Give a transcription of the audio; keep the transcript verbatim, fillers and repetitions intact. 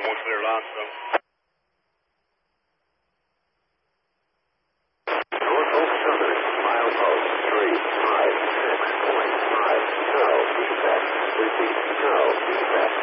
More clear launch, though. Norfolk Southern, milepost three five six point five. No, defect. Repeat, no, defect.